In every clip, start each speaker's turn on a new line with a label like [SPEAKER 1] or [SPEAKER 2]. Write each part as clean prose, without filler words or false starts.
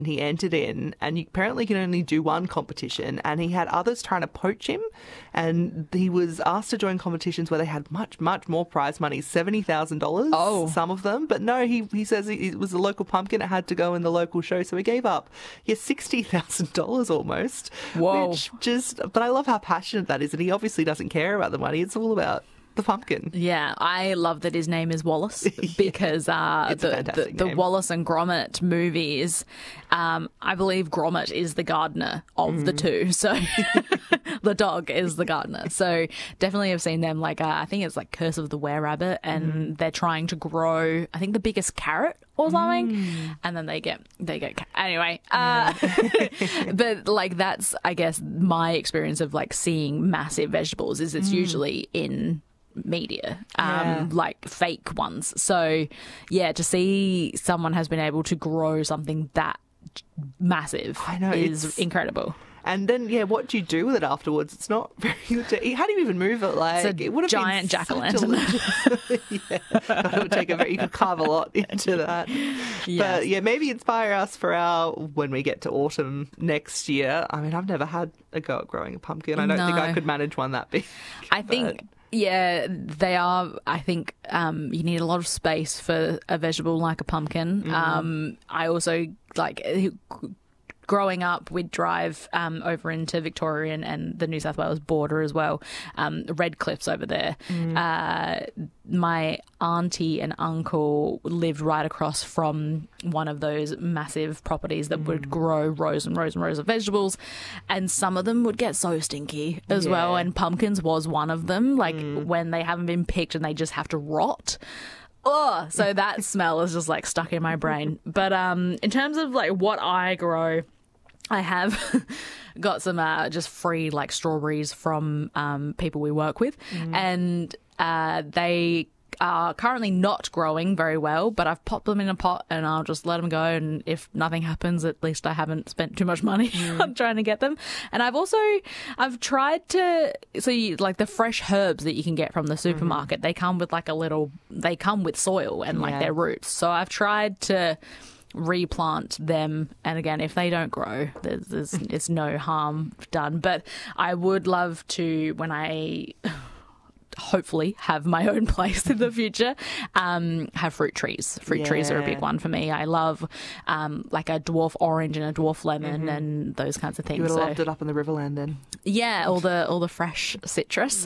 [SPEAKER 1] he entered in, and you apparently can only do one competition, and he had others trying to poach him, and he was asked to join competitions where they had much, much more prize money, $70,000, some of them. But no, he says it was a local pumpkin. It had to go in the local show, so he gave up $60,000 almost.
[SPEAKER 2] Whoa.
[SPEAKER 1] But I love how passionate that is, and he obviously doesn't care about the money. It's all about the pumpkin.
[SPEAKER 2] Yeah, I love that his name is Wallace because the Wallace and Gromit movies, I believe Gromit is the gardener of the two. So the dog is the gardener. So definitely have seen them I think it's like Curse of the Were-Rabbit, and they're trying to grow, I think, the biggest carrot or something, and then they get anyway. But that's, I guess, my experience of seeing massive vegetables is it's usually in media, like fake ones. So yeah, to see someone has been able to grow something that massive, I know, is incredible.
[SPEAKER 1] And then, what do you do with it afterwards? It's not very good to eat. How do you even move it?
[SPEAKER 2] It's
[SPEAKER 1] it would have
[SPEAKER 2] giant jack-o'-lantern.
[SPEAKER 1] It would take you could carve a lot into that. Yes. But maybe inspire us for when we get to autumn next year. I mean, I've never had a go at growing a pumpkin. I don't think I could manage one that big.
[SPEAKER 2] I think... Yeah, they are. I think you need a lot of space for a vegetable like a pumpkin. I also growing up, we'd drive over into Victoria and the New South Wales border as well. Red Cliffs over there. My auntie and uncle lived right across from one of those massive properties that would grow rows and rows and rows of vegetables, and some of them would get so stinky as well, and pumpkins was one of them, when they haven't been picked and they just have to rot. Oh, so that smell is just stuck in my brain. But in terms of what I grow, I have got some just free strawberries from people we work with, and they are currently not growing very well, but I've popped them in a pot and I'll just let them go, and if nothing happens, at least I haven't spent too much money on trying to get them. And I've tried to, the fresh herbs that you can get from the supermarket, they come with they come with soil and their roots. So I've tried to replant them, and again, if they don't grow, it's no harm done. But I would love to, when I hopefully have my own place in the future, have fruit trees. Trees are a big one for me. I love a dwarf orange and a dwarf lemon and those kinds of things.
[SPEAKER 1] You would have loved it up in the Riverland then.
[SPEAKER 2] Yeah, all the fresh citrus.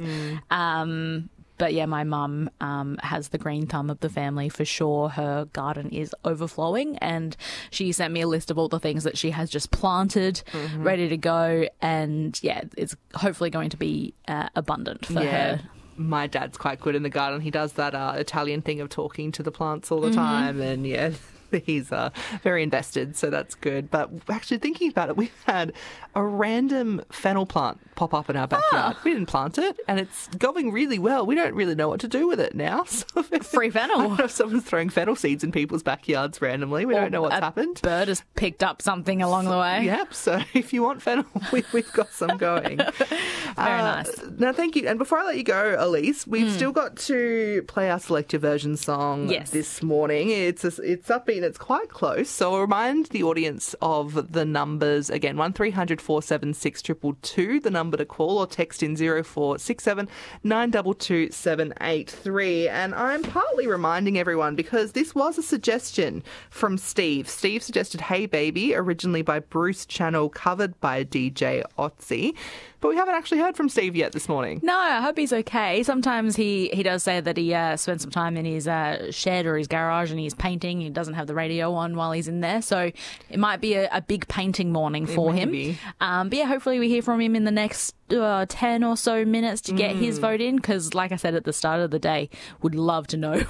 [SPEAKER 2] But yeah, my mum has the green thumb of the family for sure. Her garden is overflowing, and she sent me a list of all the things that she has just planted, ready to go. And yeah, it's hopefully going to be abundant for her.
[SPEAKER 1] My dad's quite good in the garden. He does that Italian thing of talking to the plants all the time, and he's very invested, so that's good. But actually thinking about it, we've had a random fennel plant pop up in our backyard. We didn't plant it, and it's going really well. We don't really know what to do with it now. So
[SPEAKER 2] free fennel.
[SPEAKER 1] I don't know if someone's throwing fennel seeds in people's backyards randomly. We don't know what's happened.
[SPEAKER 2] Bird has picked up something along the way.
[SPEAKER 1] Yep, so if you want fennel, we've got some going.
[SPEAKER 2] Very nice.
[SPEAKER 1] Now, thank you. And before I let you go, Elise, we've still got to play our Select Your Version song this morning. It's upbeat. It's quite close, so I'll remind the audience of the numbers again: 1300 476 222, the number to call, or text in 0467 922 783. And I'm partly reminding everyone because this was a suggestion from Steve. Steve suggested "Hey Baby," originally by Bruce Channel, covered by DJ Otzi. But we haven't actually heard from Steve yet this morning.
[SPEAKER 2] No, I hope he's okay. Sometimes he does say that he spends some time in his shed or his garage and he's painting. He doesn't have the radio on while he's in there. So it might be a big painting morning for him. But yeah, hopefully we hear from him in the next 10 or so minutes to get his vote in, because like I said at the start of the day, would love to know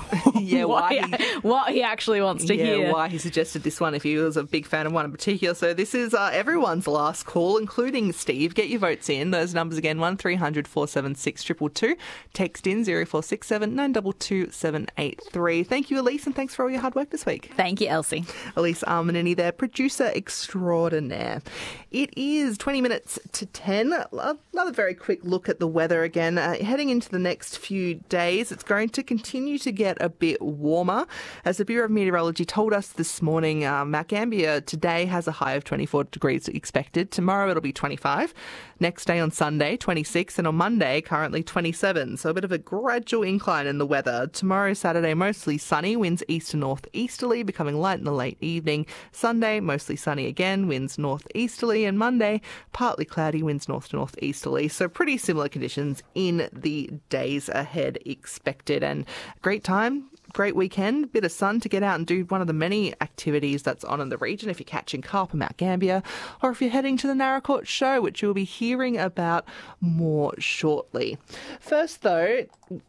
[SPEAKER 2] what he actually wants to hear.
[SPEAKER 1] Why he suggested this one, if he was a big fan of one in particular. So this is everyone's last call, including Steve. Get your votes in. Those numbers again: 1300 476 222. Text in 0467 922 783. Thank you, Elise, and thanks for all your hard work this week.
[SPEAKER 2] Thank you, Elsie.
[SPEAKER 1] Elise Armanini there, producer extraordinaire. It is 20 minutes to 10. Another very quick look at the weather again. Heading into the next few days, it's going to continue to get a bit warmer. As the Bureau of Meteorology told us this morning, Mount Gambier today has a high of 24 degrees expected. Tomorrow it'll be 25. Next day on Sunday, 26. And on Monday, currently 27. So a bit of a gradual incline in the weather. Tomorrow, Saturday, mostly sunny. Winds east to northeasterly, becoming light in the late evening. Sunday, mostly sunny again. Winds northeasterly. And Monday, partly cloudy. Winds north to northeasterly. So pretty similar conditions in the days ahead expected. And great time. Great weekend, bit of sun to get out and do one of the many activities that's on in the region if you're catching carp in Mount Gambier or if you're heading to the Naracoorte Show, which you'll be hearing about more shortly. First, though,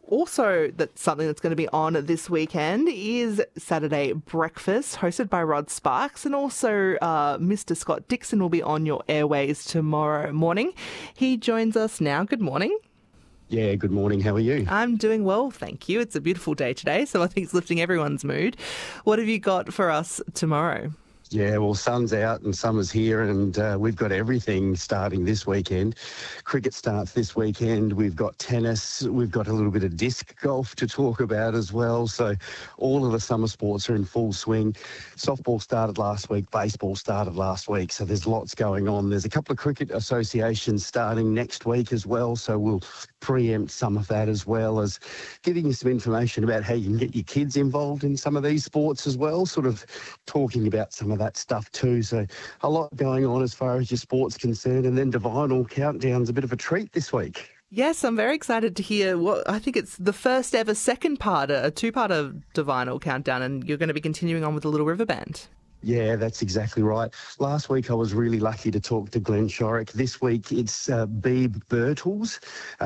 [SPEAKER 1] also that's something that's going to be on this weekend is Saturday Breakfast, hosted by Rod Sparks, and also Mr. Scott Dixon will be on your airways tomorrow morning. He joins us now. Good morning.
[SPEAKER 3] Yeah, good morning. How are you?
[SPEAKER 1] I'm doing well, thank you. It's a beautiful day today, so I think it's lifting everyone's mood. What have you got for us tomorrow?
[SPEAKER 3] Yeah, well, sun's out and summer's here, and we've got everything starting this weekend. Cricket starts this weekend. We've got tennis. We've got a little bit of disc golf to talk about as well. So all of the summer sports are in full swing. Softball started last week. Baseball started last week. So there's lots going on. There's a couple of cricket associations starting next week as well. So we'll preempt some of that, as well as giving you some information about how you can get your kids involved in some of these sports as well, sort of talking about some of that stuff too. So a lot going on as far as your sport's concerned. And then Divinal Countdown's a bit of a treat this week.
[SPEAKER 1] Yes, I'm very excited to hear what I think it's the first ever second part, a two-part of Divinal Countdown, and you're going to be continuing on with the Little River Band.
[SPEAKER 3] Yeah, that's exactly right. Last week I was really lucky to talk to Glenn Shorrock. This week it's Beeb Birtles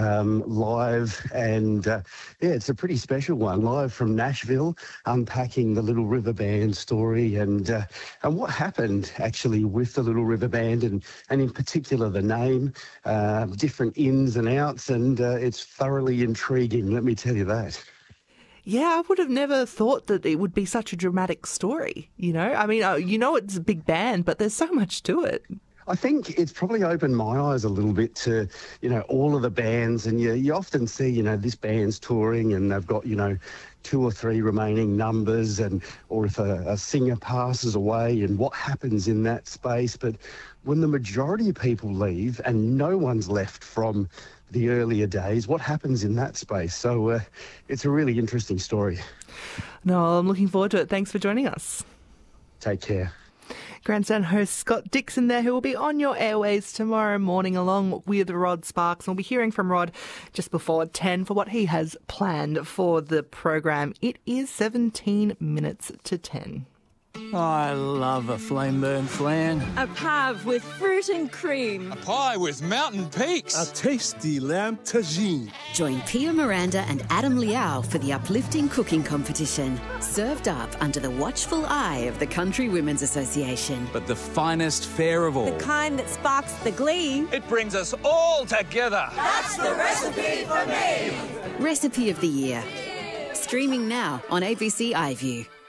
[SPEAKER 3] live, and it's a pretty special one, live from Nashville, unpacking the Little River Band story and what happened actually with the Little River Band and in particular the name, different ins and outs, and it's thoroughly intriguing, let me tell you that.
[SPEAKER 1] Yeah, I would have never thought that it would be such a dramatic story, you know? I mean, it's a big band, but there's so much to it.
[SPEAKER 3] I think it's probably opened my eyes a little bit to, all of the bands, and you often see, this band's touring and they've got, 2 or 3 remaining numbers, or if a singer passes away and what happens in that space. But when the majority of people leave and no one's left from the earlier days, what happens in that space? So it's a really interesting story.
[SPEAKER 1] No, I'm looking forward to it. Thanks for joining us.
[SPEAKER 3] Take care.
[SPEAKER 1] Grandstand host Scott Dixon there, who will be on your airways tomorrow morning along with Rod Sparks. We'll be hearing from Rod just before 10 for what he has planned for the program. It is 17 minutes to 10.
[SPEAKER 4] I love a flame burn flan.
[SPEAKER 5] A pav with fruit and cream.
[SPEAKER 6] A pie with mountain peaks.
[SPEAKER 7] A tasty lamb tagine.
[SPEAKER 8] Join Pia Miranda and Adam Liao for the uplifting cooking competition. Served up under the watchful eye of the Country Women's Association.
[SPEAKER 6] But the finest fare of all.
[SPEAKER 5] The kind that sparks the glee.
[SPEAKER 6] It brings us all together.
[SPEAKER 9] That's the recipe for me.
[SPEAKER 8] Recipe of the Year. Streaming now on ABC iView.